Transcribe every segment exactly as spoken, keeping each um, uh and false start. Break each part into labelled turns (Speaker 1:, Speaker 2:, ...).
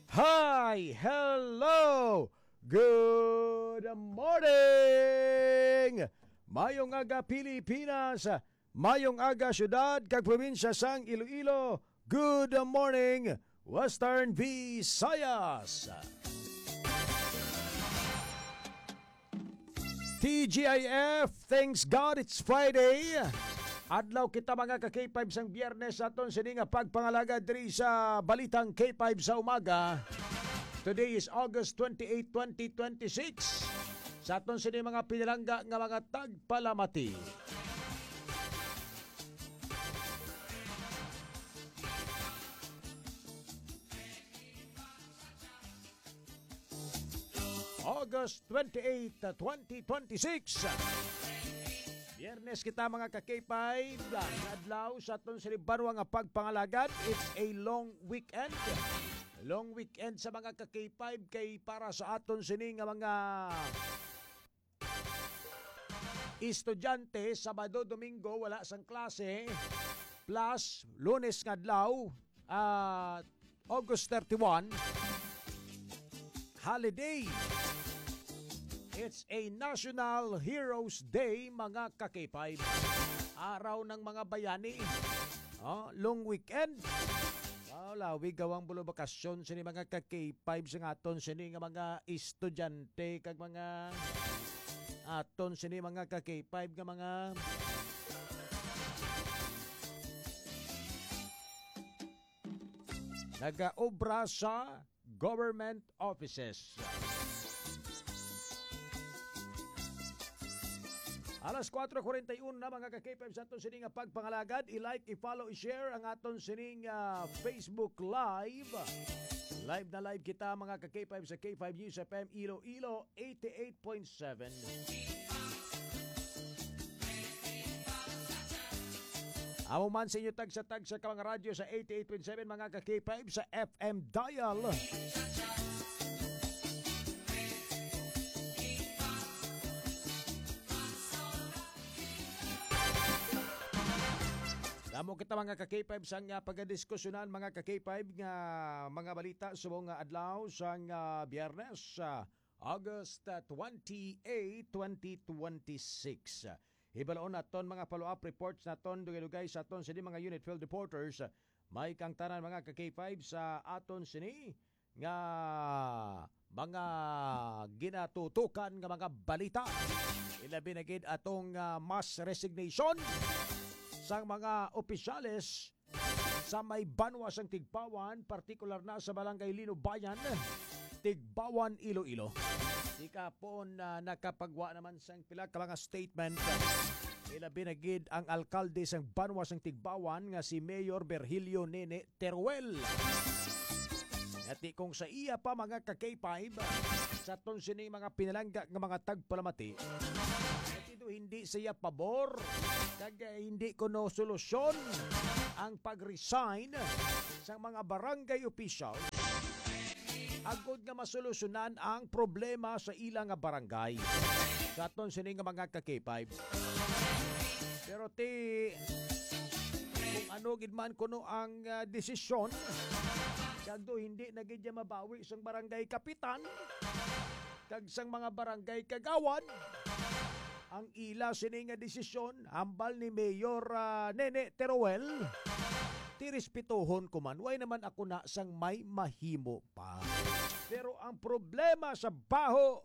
Speaker 1: Hi! Hello! Good morning! Mayong aga Pilipinas, mayong aga syudad kag probinsya sang Iloilo. Good morning, Western Visayas. T G I F, thanks God it's Friday. Adlaw kita mga ka K five sang Biyernes aton sini nga pagpangalaga diri sa Balitang K five sa umaga. Today is August twenty-eighth, twenty twenty-six. Sa aton sini mga pinalangga nga mga tagpalamati. August twenty-eighth, twenty twenty-six. Biyernes kita mga ka-K five. Adlaw sa aton sa Banwa nga pagpangalagad. It's a long weekend. Long weekend sa mga ka-K five kay para sa aton sini nga mga estudyante. Sabado, Domingo wala sang klase. Plus Lunes nga adlaw uh, August thirty-first holiday. It's a National Heroes Day mga ka-K five. Araw ng mga bayani. Oh, long weekend. Oh, lawig gawang bulo bakasyon sini mga ka-K five sa aton sini nga mga estudyante kag mga aton sini mga ka-K five nga mga nagaobra sa government offices. Alas four forty-one na mga ka-K five sa aton sining nga pagpangalagad. I-like, i-follow, i-share ang aton sining uh, Facebook Live. Live na live kita mga ka-K five sa K five News F M Iloilo eighty-eight point seven. Amo man sa inyo tag sa tag sa mga radyo sa eighty-eight point seven mga ka-K five sa F M dial. Damo kita mga ka-K five sang uh, pagdiskusyonan mga ka-K five nga mga balita sa mga adlaw sang uh, Biyernes, uh, August uh, twenty-eighth, twenty twenty-six. Ibalaon naton mga follow-up reports naton dugay-dugay sa aton sini mga unit field reporters. May kang tanan mga ka-K five sa aton sini nga mga ginatutukan nga mga balita. Ilabi na gid atong uh, mass resignation sang mga opisyales sa may Banwa sang Tigpawan, partikular na sa Barangay Lino Bayan, Tigpawan, Iloilo. Ika po na uh, nakapagwa naman sang pila ka mga statement. Ilabi na gid ang alkalde sang Banwa sang Tigpawan nga si Mayor Virgilio Nene Teruel. Ati kung sa iya pa mga ka-K five sa ton sini mga pinalangga nga mga tagpalamati. Ati do hindi siya pabor kag hindi ko no solusyon ang pag-resign sa mga barangay official agod nga masolusyonan ang problema sa ilang nga barangay sa aton sini nga mga ka-K five. Pero ti kung ano gid man kuno ang uh, desisyon kag do hindi na gid mabawi sang barangay kapitan kag sang mga barangay kagawad ang ila sini nga desisyon hambal ni Mayor uh, Nene Teruel tirispituhon ko man way naman ako na sang may mahimo pa. Pero ang problema sa baho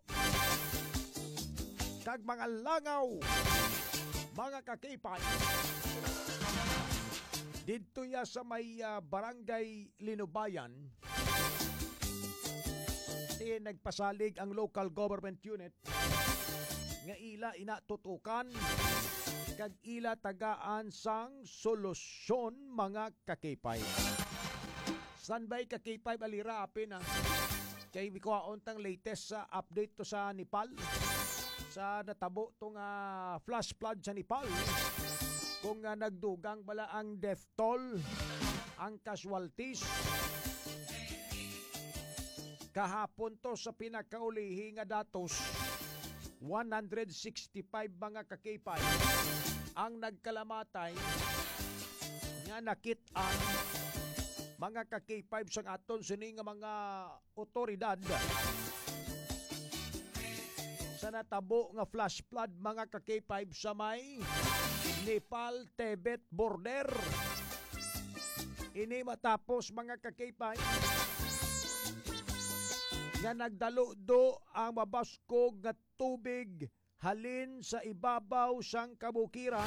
Speaker 1: kag mga langaw mga ka-K five didto ya sa may uh, barangay Linubayan ti nagpasalig ang local government unit nga ila inatutukan kag ila tagaan sang solusyon mga ka-K five. Standby ka-K five alirapin na kay bikuaon tang latest sa update to sa Nepal sa natabo tong uh, flash flood sa Nepal kung uh, nagdugang bala ang death toll ang casualties kahapon to sa pinakaulihi nga datos one hundred sixty-five mga ka-K five ang nagkalamatay nga nakit-an mga ka K five sang aton sini nga mga otoridad sa natabo nga flash flood mga ka K five sa may Nepal-Tibet border. Ini matapos mga ka K five nga nagdalo do ang mabaskog nga tubig halin sa ibabaw sang kabukiran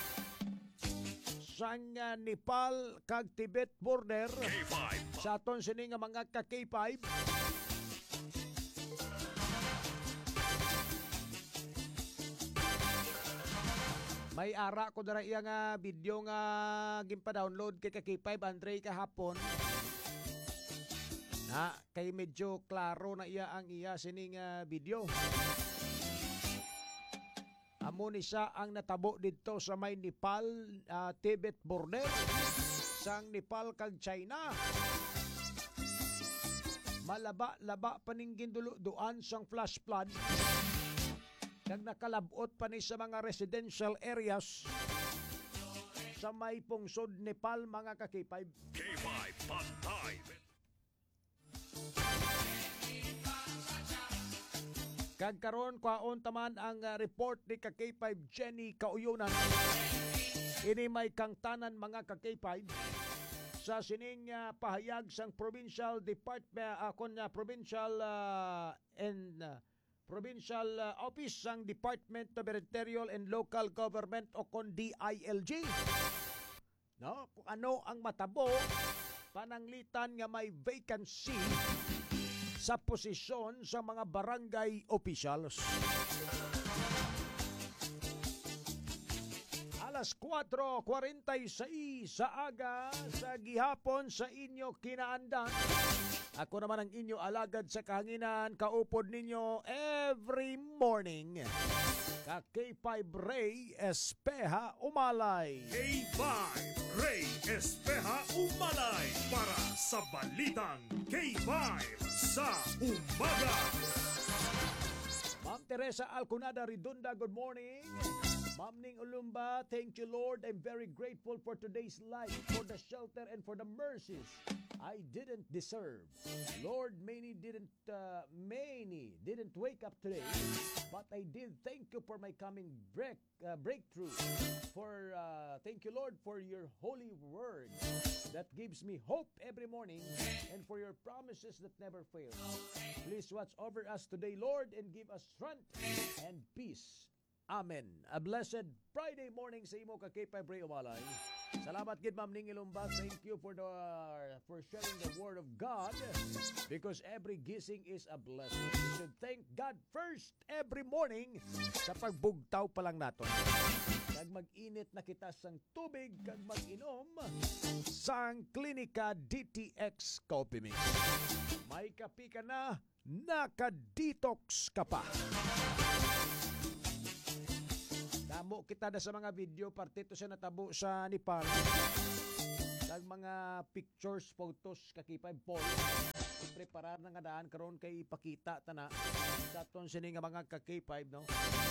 Speaker 1: sang uh, Nepal kag Tibet border sa aton sini nga mga ka K five. May ara ko dara iya nga video nga gimpa-download kay ka K five Andre kahapon. Na kay medyo klaro na iya ang iya sining uh, video. Amo ni siya ang natabo dito sa may Nepal uh, Tibet border sang Nepal kag China. Malaba-laba paninggin dulo duan sang flash flood. Kag nakalabot pa ni sa mga residential areas sa may pungsod Nepal mga ka K five.
Speaker 2: K five Pantay.
Speaker 1: Kag karon kwaon taman ang uh, report ni ka K five Jenny Kauyunan. Ini may kangtanan mga ka K five sa sining uh, pahayag sang provincial department akon uh, provincial uh, and uh, provincial uh, office sang Department of Territorial and Local Government o kon D I L G. No, kung ano ang matabo pananglitan nga may vacancy sa posisyon sa mga barangay officials. Alas kwatro kuwarenta y sais sa aga sa gihapon sa inyo kinaandan. Ako naman ang inyo alagad sa kahanginan, kaupod ninyo every morning. Ka K five Ray Espeha Umalay.
Speaker 2: K five Ray Espeha Umalay para sa Balitang K five sa umaga.
Speaker 1: Ma'am Teresa Alcunada Ridunda, good morning. Ma'am Ning Ulumba, thank you Lord. I'm very grateful for today's life, for the shelter and for the mercies I didn't deserve. Lord, many didn't uh, many didn't wake up today, but I did. Thank you for my coming break uh, breakthrough. For uh, thank you Lord for your holy word that gives me hope every morning, and for your promises that never fail. Please watch over us today, Lord, and give us strength and peace. Amen. A blessed Friday morning sa imo ka K five Ray Umalay. Salamat gid Ma'am Ning Ilumba. Thank you for the for sharing the word of God, because every gising is a blessing. We should thank God first every morning sa pagbugtaw pa lang naton. Kag mag-init na kita sang tubig kag mag-inom sang Klinika D T X Coffee Mix. May kapi ka na, naka-detox ka pa. Damo kita na sa mga video, partito siya natabo sa Nepal. Kag mga pictures, photos, kakipay poll. Preparar na nga daan karon kay ipakita ta na sa aton sini nga mga ka K five, no?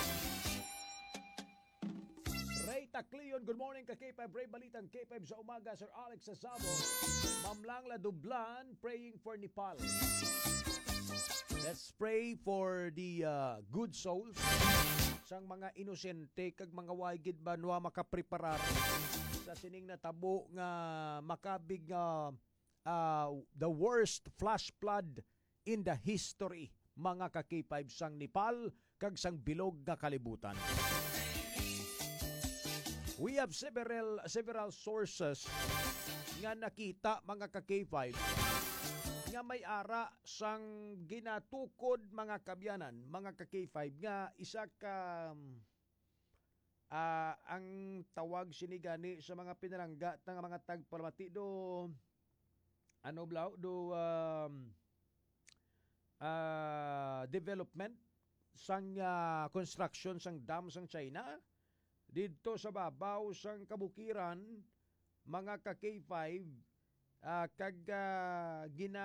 Speaker 1: Ray Tacleon, good morning ka K five Ray Balitang K five sa umaga. Sir Alex Sasabo, Ma'am Langla Dublan, praying for Nepal. Let's pray for the uh, good souls sang mga inosente kag mga wagid banwa makapreparar sa sining natabo nga makabig nga uh, the worst flash flood in the history mga ka K five sang Nepal kag sang bilog nga kalibutan. We have several several sources nga nakita mga ka K five nga may ara sang ginatukod mga kabyanan, mga ka K five nga isa ka uh, ang tawag sinigani sa mga pinalangga ng mga tagpalamati do ano blaw do um, uh, development sang uh, construction sang dam sang China didto sa babaw sang kabukiran mga ka K five. Uh, kag uh, gina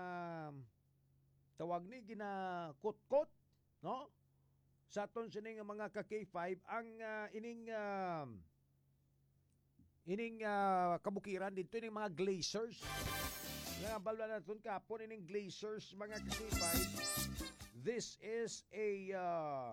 Speaker 1: tawag ni gina kot-kot, no, sa aton sining mga ka K five ang uh, ining uh, ining ah, kabukiran dito ining mga glaciers. Nga balwa naton kapon ining glaciers mga kakipay. This is a uh,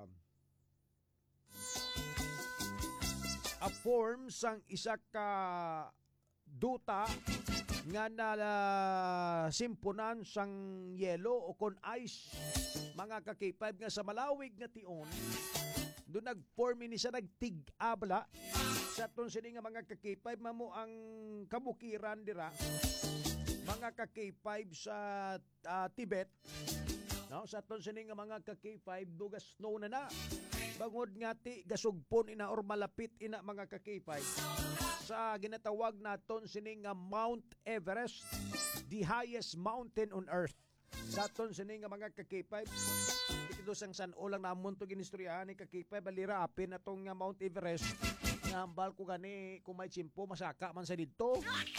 Speaker 1: a form sang isa ka duta nga na uh, simpunan sang yelo o kon ice mga kakipay nga sa malawig nga tion doon nag-form ini siya nagtig-abla sa ton sini nga mga kakipay mamo ang kabukiran dira mga kakipay sa uh, Tibet no sa ton sini nga mga kakipay duga snow na na bangod nga ti gasugpon ina or malapit ina mga kakipay sa ginatawag naton sini nga Mount Everest, the highest mountain on earth. Sa aton sini nga mga kakipay, dito sang San Ulang namon to ginistoryahan ni kakipay balira apin atong nga Mount Everest. Nga ambal ko gani kung may tsimpo masaka man sa didto.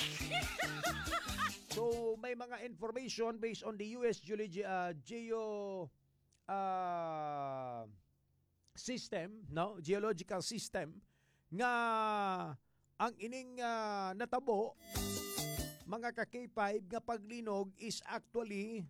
Speaker 1: So may mga information based on the U S Geology uh, Geo uh, system, no? Geological system nga ang ining uh, natabo mga kakipay nga paglinog is actually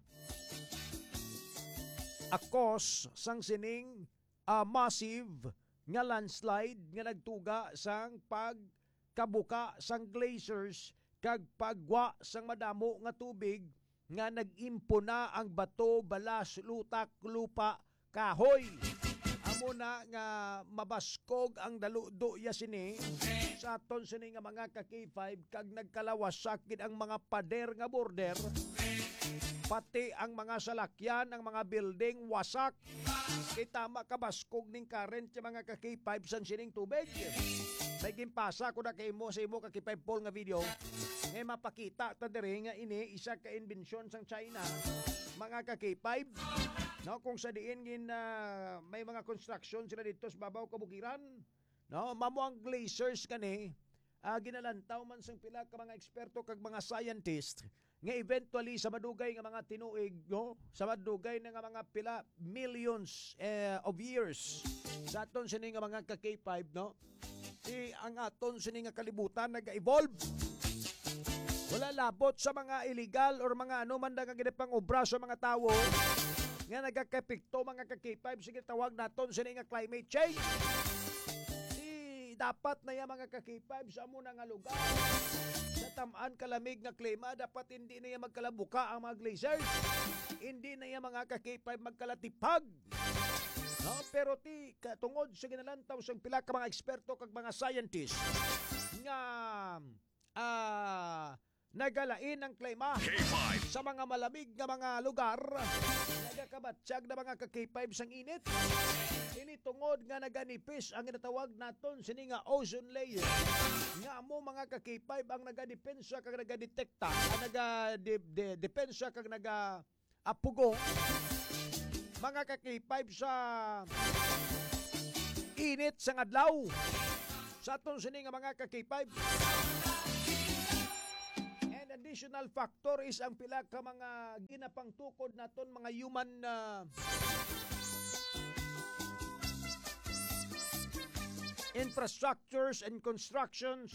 Speaker 1: a cause sang sining uh, massive nga landslide nga nagtuga sang pagkabuka sang glaciers kag pagwa sang madamo nga tubig nga nag-impona ang bato, balas, lutak, lupa, kahoy. Amo na nga mabaskog ang daludo ya sini sa aton sini nga mga ka-K five kag nagkalawas sakit ang mga pader nga border pati ang mga salakyan, ang mga building wasak. Kay tama kabaskog ning current sa mga ka-K five san sining tubig. May gimpasa ko na kay mo sa imo ka-K five Paul nga video. Ngay mapakita ta diri nga ini isa ka inbensyon sang China mga ka-K five. No, kung sa diin gin uh, may mga construction sila dito sa babaw kabukiran. No, mamo ang glaciers kani uh, ginalantaw man sang pila ka mga eksperto kag mga scientist nga eventually sa madugay nga mga tinuig no sa madugay nga mga pila millions uh, of years sa aton sini nga mga ka-K five no i ang aton sini nga kalibutan nag-evolve. Wala labot sa mga illegal or mga ano man nga ginapang obra sa mga tawo nga nagakapikto mga ka-K five sige tawag naton sini nga climate change. Dapat na yung mga ka-K five sa muna nga lugar sa tamaan kalamig nga klima dapat hindi na yung magkalabuka ang mga glaciers, hindi na yung mga ka-K five magkalatipag no? Pero ti tungod sa ginalantaw sa pila ka mga eksperto kag mga scientist nga ah uh, nagalain ang klima sa mga malamig nga mga lugar nagakabatsyag na mga ka-K five sang init. Ini tungod nga naganipis ang ginatawag naton sini nga ozone layer. Nga mo mga ka-K five ang nagadepensa kag nagadetekta, ang nagadepensa kag naga apugong mga ka-K five sa init sa adlaw. Sa aton sini nga mga ka-K five. And additional factor is ang pila ka mga ginapangtukod naton mga human uh, infrastructures and constructions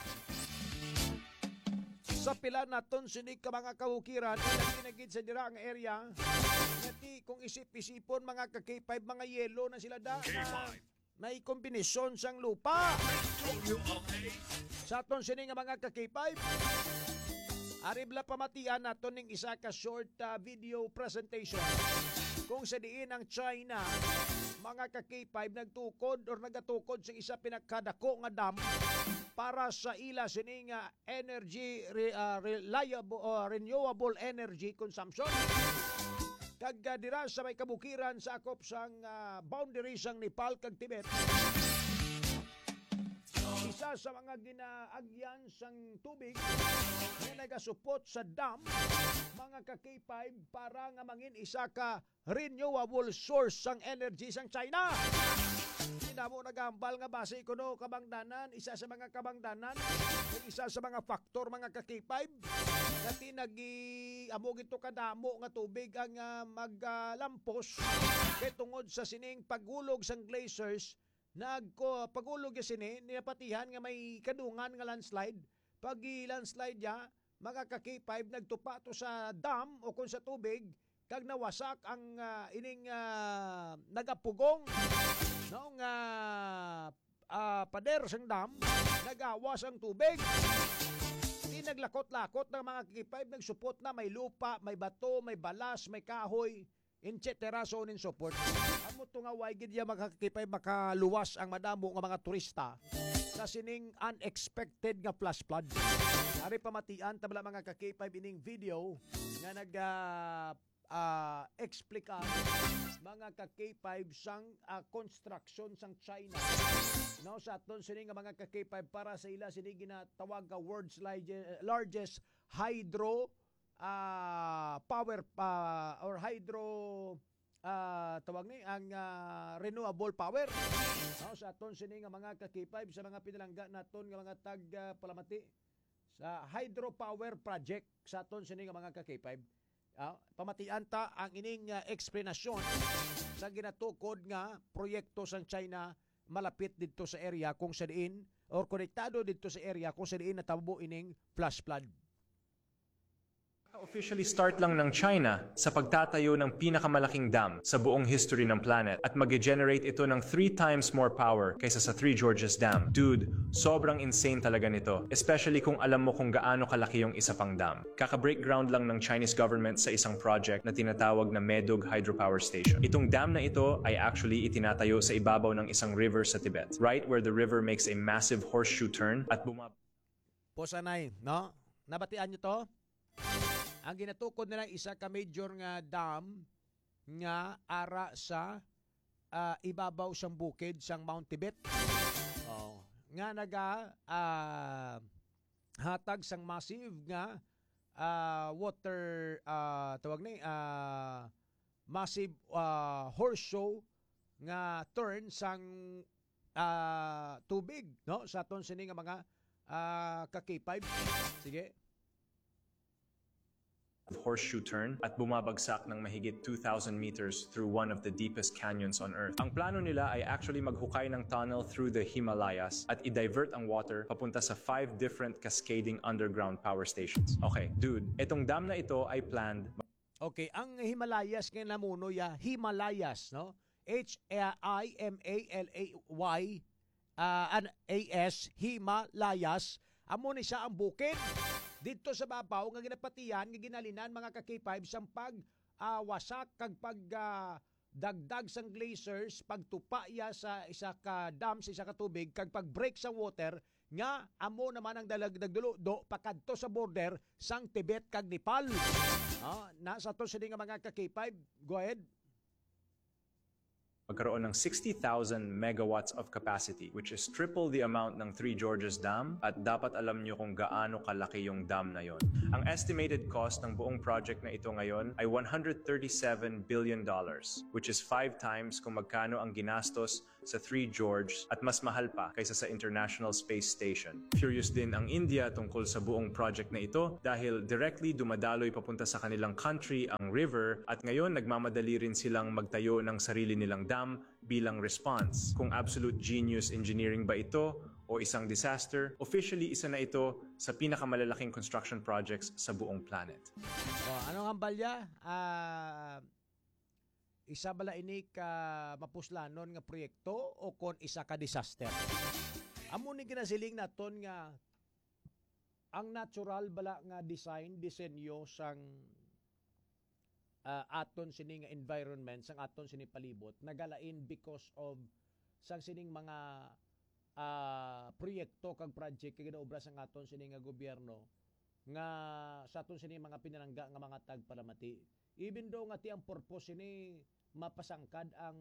Speaker 1: sa pila naton sini ka mga kabukiran ilang ginagid sa dira ang area ngati kung isip-isipon mga ka-K five mga yelo na sila da may kombinasyon sang lupa sa aton sini nga mga ka-K five. Aribla pamatian naton ning isa ka short uh, video presentation kung sa diin ang China mga ka-K five nagtukod or nagatukod sa isa pinakadako nga dam para sa ila sini nga energy re, uh, reliable uh, renewable energy consumption. Kag uh, dira sa may kabukiran sa akop sang uh, boundary sang Nepal kag Tibet. Isa sa mga ginaagyan sang tubig na nagasupot sa dam mga ka-K five para nga mangin isa ka renewable source sang energy sang China. Hindi mo nagambal nga base kuno kabangdanan, isa sa mga kabangdanan, isa sa mga faktor mga ka-K five nga tinagi amo gito kadamo nga tubig ang uh, maglampos uh, kay tungod sa sining pagulog sang glaciers nagko pagulog ya sini niyapatihan nga may kadungan nga landslide. Pag i-landslide ya, mga ka K five nagtupa to sa dam o kung sa tubig kag nawasak ang uh, ining uh, nagapugong no nga uh, pader sang dam, nagawas ang tubig. Di naglakot-lakot ng mga K five, nagsupot na may lupa, may bato, may balas, may kahoy, et cetera so on and so forth. Amo to nga way gid ya mga K five makaluwas ang madamo nga mga turista sa sining unexpected nga flash flood. Ari pamatian tabla mga ka K five ining video nga nag uh, uh, explika mga ka K five sang uh, construction sang China. No, sa aton sini nga mga ka K five para sa ila sini ginatawag nga world's largest hydro uh, power uh, or hydro uh, tawag ni ang uh, renewable power. No, sa aton sini nga mga ka K five sa mga pinalangga naton nga mga tag uh, palamati sa hydropower project sa aton sini nga mga ka K five. Uh, pamatian ta ang ining uh, eksplanasyon sa ginatukod nga proyekto sang China malapit dito sa area kung sa diin or konektado dito sa area kung sa diin natabo ining flash flood.
Speaker 3: Officially start lang ng China sa pagtatayo ng pinakamalaking dam sa buong history ng planet at mag-generate ito ng three times more power kaysa sa Three Gorges Dam. Dude, sobrang insane talaga nito, especially kung alam mo kung gaano kalaki yung isa pang dam. Kaka-break ground lang ng Chinese government sa isang project na tinatawag na Medog Hydropower Station. Itong dam na ito ay actually itinatayo sa ibabaw ng isang river sa Tibet, right where the river makes a massive horseshoe turn at bumab...
Speaker 1: Posanay, no? Nabatian nyo to? Ang ginatukod nila isa ka major nga dam nga ara sa uh, ibabaw sang bukid sang Mount Tibet. Oh, nga naga uh, hatag sang massive nga uh, water uh, tawag ni uh, massive uh, horseshoe nga turn sang uh, tubig no sa aton sini nga mga uh, ka K five. Sige.
Speaker 3: Horseshoe turn at bumabagsak ng mahigit two thousand meters through one of the deepest canyons on Earth. Ang plano nila ay actually maghukay ng tunnel through the Himalayas at i-divert ang water papunta sa five different cascading underground power stations. Okay, dude, itong dam na ito ay planned.
Speaker 1: Okay, ang Himalayas nga namuno ya Himalayas, no? H I M A L A Y uh, A S Himalayas. Amo ni siya ang bukid dito sa babaw nga ginapatian nga ginalinan mga ka K five sang pag uh, wasak kag pag uh, dagdag sang glaciers pagtupa ya sa isa ka dam sa isa ka tubig kag pag break sa water nga amo naman ang dalagdag do pakadto sa border sang Tibet kag Nepal. Ah, nasa to sini nga mga ka K five. Go ahead.
Speaker 3: Magkaroon ng sixty thousand megawatts of capacity, which is triple the amount ng Three Gorges Dam, at dapat alam nyo kung gaano kalaki yung dam na yon. Ang estimated cost ng buong project na ito ngayon ay one hundred thirty-seven billion dollars, which is five times kung magkano ang ginastos sa Three Gorges at mas mahal pa kaysa sa International Space Station. Furious din ang India tungkol sa buong project na ito dahil directly dumadaloy papunta sa kanilang country ang river at ngayon nagmamadali rin silang magtayo ng sarili nilang dam bilang response. Kung absolute genius engineering ba ito o isang disaster, officially isa na ito sa pinakamalalaking construction projects sa buong planet.
Speaker 1: Oh, anong hambalya? Ah... Uh... Isa bala ini ka mapuslanon nga proyekto o kon isa ka disaster? Amo ni ginasiling naton nga ang natural bala nga design, disenyo sang uh, aton sini nga environment, sang aton sini palibot, nagalain because of sang sining mga uh, proyekto kag project kag ginaobra sang aton sini nga gobyerno nga sa aton sini mga pinalangga nga mga tagpalamati. Even though nga ti ang purpose ini mapasangkad ang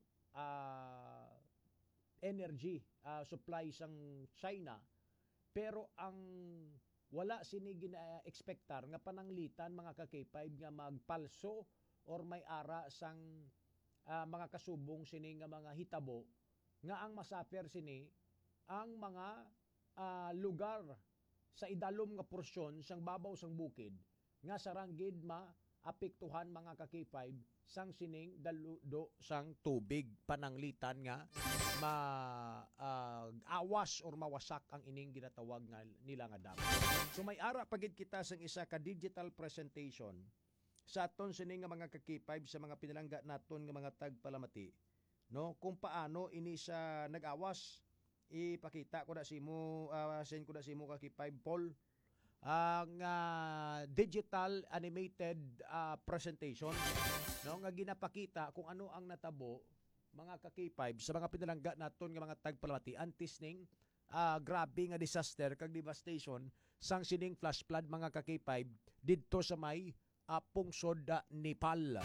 Speaker 1: uh, energy uh, supply sang China, pero ang wala sini gina-expectar nga pananglitan mga ka K five nga magpalso or may ara sang uh, mga kasubong sini nga mga hitabo nga ang masafer sini ang mga uh, lugar sa idalom nga porsyon sang babaw sang bukid nga saranggid ma apektuhan mga ka K five sang sining daludo sang tubig pananglitan nga ma ah, awas or mawasak ang ining ginatawag nga nila nga dam. So may ara pagid kita sang isa ka digital presentation sa aton sining nga mga ka K five sa mga pinalangga naton nga mga tagpalamati, no, kung paano ini sa nag-awas. Ipakita ko na si mo, uh, send ko na si mo ka K five Paul ang uh, digital animated uh, presentation, no, nga ginapakita kung ano ang natabo mga ka K five sa mga pinalangga naton nga mga tagpalamati antes ning uh, grabe nga disaster kag devastation sang sining flash flood mga ka K five didto sa may uh, pungsod uh, Nepal.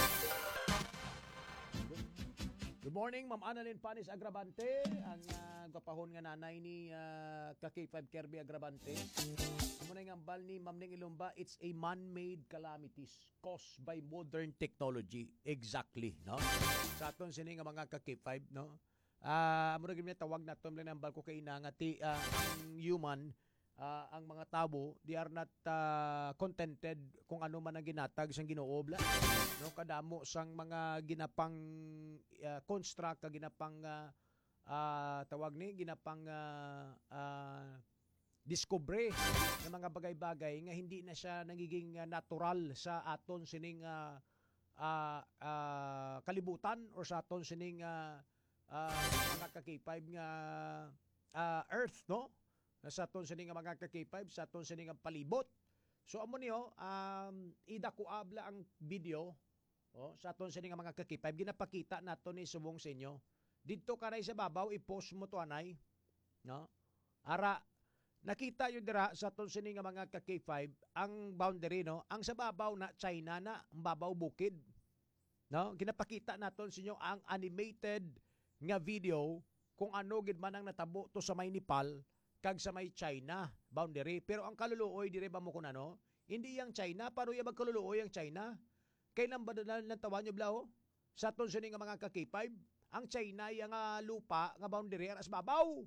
Speaker 1: Good morning, Ma'am Annalyn Panis Agravante, ang uh, gapahon nga nanay ni uh, ka K five Kirby Agravante. Muna nga ambal ni Ma'am Ning Ilumba, it's a man-made calamities caused by modern technology. Exactly, no? Sa aton sini nga mga ka K five, no? Ah, uh, muna gyud tawag naton lang ambal ko kay ina nga ti uh, ang human, uh, ang mga tao, they are not uh, contented kung ano man ang ginatag sang Ginoo bla, no, kadamo sang mga ginapang uh, construct ka ginapang uh, uh, tawag ni ginapang uh, uh, discovery ng mga bagay-bagay nga hindi na siya nagiging uh, natural sa aton sining uh, uh, uh, kalibutan or sa aton sining uh, uh, mga ka K five nga uh, earth, no, sa aton sining nga mga ka K five sa aton sining nga palibot. So amo niyo, um, ida ko abla ang video, oh, sa aton sining nga mga ka K five ginapakita naton ni subong sa inyo. Didto kanay sa babaw i-post mo to anay, no? Ara nakita yun dira sa aton sining nga mga ka K five ang boundary, no? Ang sa babaw na China na, ang babaw bukid. No? Ginapakita naton sa inyo ang animated nga video kung ano gid man ang natabo to sa may Nepal kag sa may China boundary. Pero ang kaluluoy dire ba mo kun ano? Hindi yang China, paano yung magkaluluoy ang China? Kailan ba na natawan nyo blaho? Sa aton sining nga mga ka K five, ang China yung nga lupa nga boundary as babaw.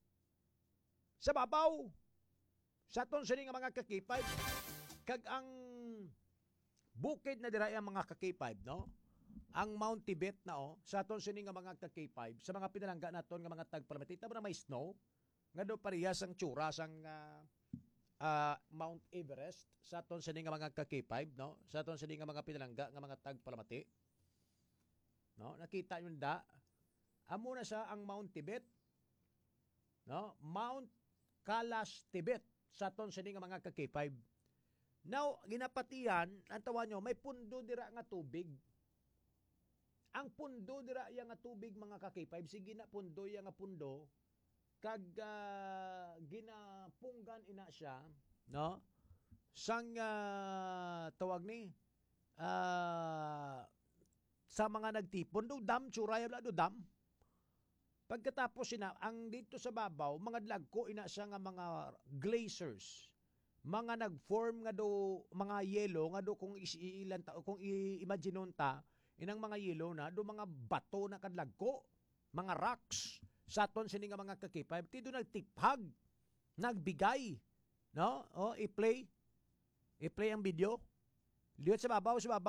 Speaker 1: Sa babaw. Sa aton sining nga mga ka K five, kag ang bukid na dira ang mga ka K five, no? Ang Mount Tibet na, oh, sa aton sining nga mga ka K five, sa mga pinalangga naton nga mga tagpalamati, tama na may snow, nga do parehas ang tsura sang uh, uh, Mount Everest sa aton sining nga mga ka K five, no? Sa aton sining nga mga pinalangga nga mga tagpalamati. No, nakita niyo da. Amo na siya ang Mount Tibet. No? Mount Kalash Tibet sa aton sining nga mga ka K five. Now, ginapatian, ang tawa nyo, may pundo dira nga tubig. Ang pundo dira yang nga tubig mga ka K five, sige na pundo yang nga pundo, kag uh, ginapunggan ina siya, no? Sang uh, tawag ni uh, sa mga nagtipon do dam tsuray bla do dam. Pagkatapos ina ang dito sa babaw mga dlagko ina siya nga mga glaciers. Mga nagform nga do mga yelo nga do kung ilan ta kung i-imagine ta inang mga yelo na do mga bato na kadlagko, mga rocks sa aton sini nga mga ka K five ti do nagtiphag, nagbigay, no? Oh, i-play. I-play ang video. Liwat sa babaw, sa babaw